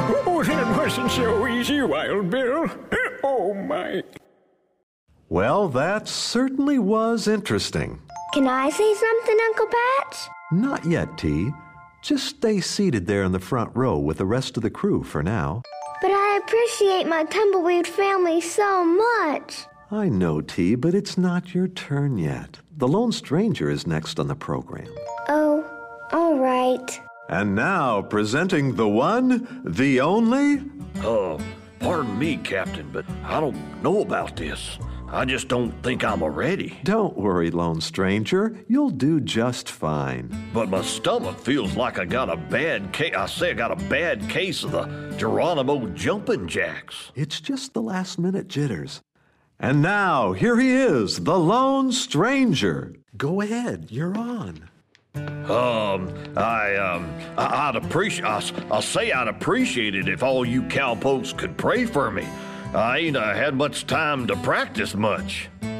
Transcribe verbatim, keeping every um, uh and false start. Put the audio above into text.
Oh, that wasn't so easy, Wild Bill. Oh, my. Well, that certainly was interesting. Can I say something, Uncle Patch? Not yet, T. Just stay seated there in the front row with the rest of the crew for now. But I appreciate my tumbleweed family so much. I know, T, but it's not your turn yet. The Lone Stranger is next on the program. Oh, all right. And now, presenting the one, the only... Uh, pardon me, Captain, but I don't know about this. I just don't think I'm ready. Don't worry, Lone Stranger. You'll do just fine. But my stomach feels like I got a bad case. I say I got a bad case of the Geronimo jumping jacks. It's just the last-minute jitters. And now, here he is, the Lone Stranger. Go ahead, you're on. Um, I, um, I, I'd appreciate, I, I'll say I'd appreciate it if all you cowpokes could pray for me. I ain't uh, had much time to practice much.